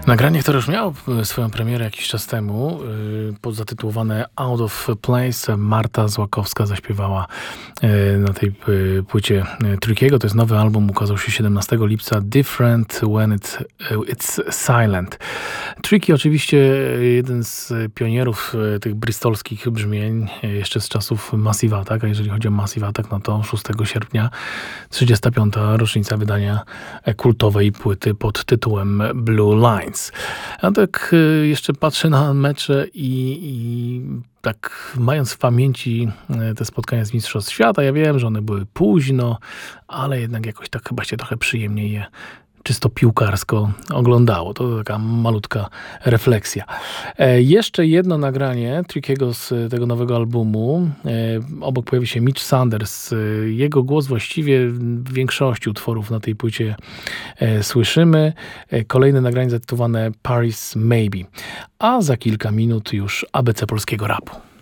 Nagranie, które już miało swoją premierę jakiś czas temu, zatytułowane Out of Place, Marta Złakowska zaśpiewała na tej płycie Trickiego. To jest nowy album, ukazał się 17 lipca, Different When It's Silent. Tricky oczywiście jeden z pionierów tych bristolskich brzmień, jeszcze z czasów Massive Attack, a jeżeli chodzi o Massive Attack, no to 6 sierpnia 35. rocznica wydania kultowej płyty pod tytułem Blue Lines. Ja tak jeszcze patrzę na mecze i tak mając w pamięci te spotkania z Mistrzostw Świata, ja wiem, że one były późno, ale jednak jakoś tak chyba się trochę przyjemniej je czysto piłkarsko oglądało. To taka malutka refleksja. Jeszcze jedno nagranie Trickiego z tego nowego albumu. Obok pojawi się Mitch Sanders. Jego głos właściwie w większości utworów na tej płycie słyszymy. Kolejne nagranie zatytułowane Paris Maybe. A za kilka minut już ABC polskiego rapu.